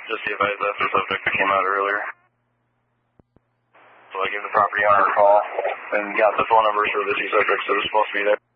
Just the advice that's the subject that came out earlier. So I gave the property owner a call and got the phone numbers for the two subjects that were supposed to be there.